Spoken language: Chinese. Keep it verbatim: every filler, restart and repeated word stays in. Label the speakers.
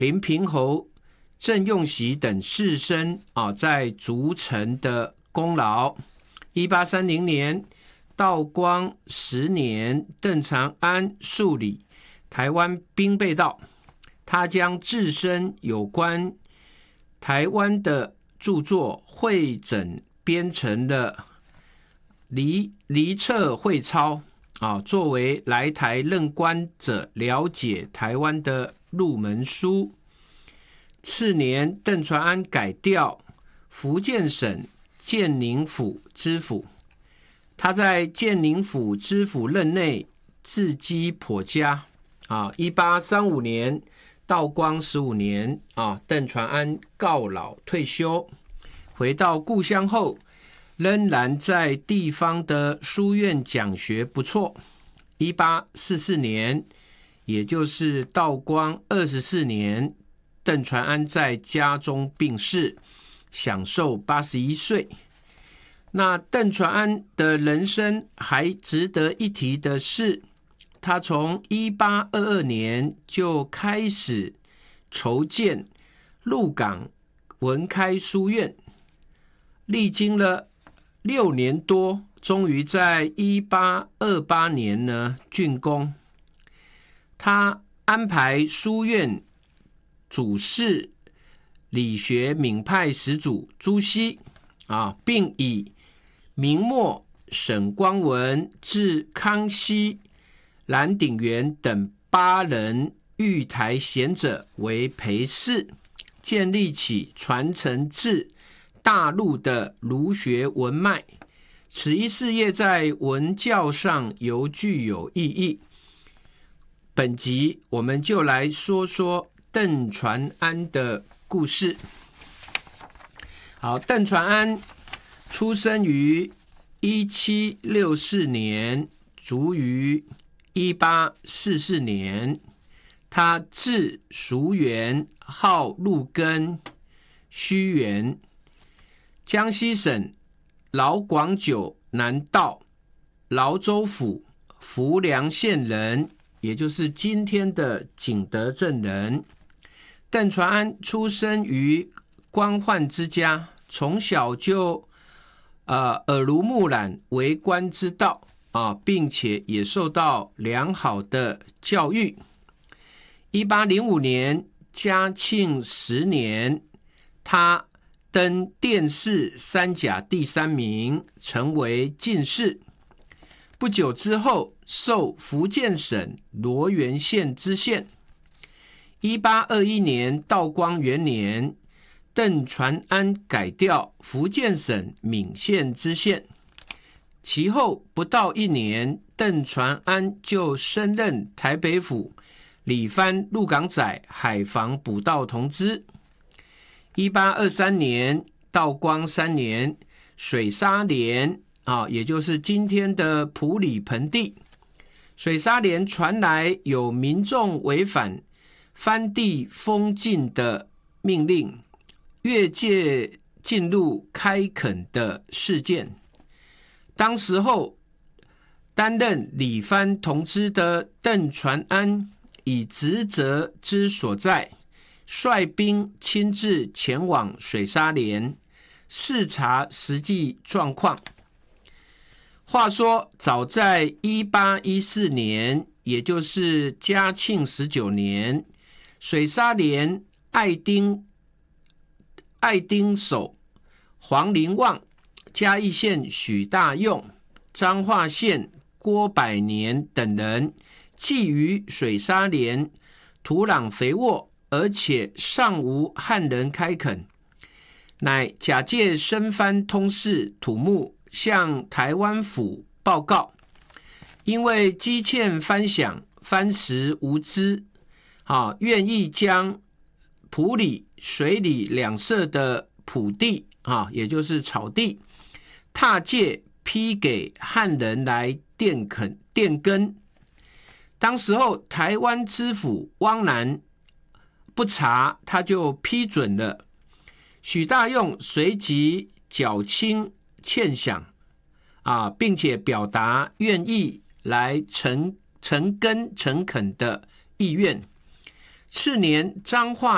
Speaker 1: 林平侯、郑用锡等士绅啊，在逐城的功劳。一八三零年，道光十年，邓长安数理台湾兵备道，他将自身有关台湾的著作汇整编成了离离册会钞啊，作为来台任官者了解台湾的入门书。次年，邓传安改调福建省建宁府知府，他在建宁府知府任内字迹颇佳啊。一八三五年，道光十五年啊，邓传安告老退休，回到故乡后，仍然在地方的书院讲学不错。一八四四年，也就是道光二十四年，邓传安在家中病逝，享寿八十一岁。那邓传安的人生还值得一提的是，他从一八二二年就开始筹建鹿港文开书院，历经了六年多，终于在一八二八年呢竣工。他安排书院主事理学闽派始祖朱熹啊，并以明末沈光文、至康熙、蓝鼎元等八人御台贤者为陪侍，建立起传承至大陆的儒学文脉。此一事业在文教上尤具有意义。本集我们就来说说邓传安的故事。好，邓传安出生于一七六四年，卒于一八四四年。他字叔元，号陆根，虚元，江西省劳广九南道劳州府浮梁县人，也就是今天的景德镇人。邓传安出生于官宦之家，从小就呃耳濡目染为官之道啊，并且也受到良好的教育。一八零五年，嘉庆十年，他登殿试三甲第三名，成为进士。不久之后，授福建省罗源县知县。一八二一年，道光元年，邓传安改调福建省闽县知县。其后不到一年，邓传安就升任台北府理番鹿港仔海防捕盗同知。一八二三年，道光三年，水沙连啊，也就是今天的埔里盆地，水沙连传来有民众违反番地封禁的命令，越界进入开垦的事件。当时候担任理番同知的邓传安，以职责之所在，率兵亲自前往水沙连视察实际状况。话说早在一八一四年，也就是嘉庆十九年，水沙连爱丁爱丁守黄林旺、嘉义县许大用、彰化县郭百年等人觊于水沙连土壤肥沃，而且尚无汉人开垦，乃假借生番通事土木，向台湾府报告。因为积欠番饷，番时无资，啊，愿意将埔里、水里两社的埔地，啊，也就是草地，踏界批给汉人来佃垦佃耕。当时候台湾知府汪南不查，他就批准了。许大用随即缴清欠饷啊，并且表达愿意来成成耕诚恳的意愿。次年，彰化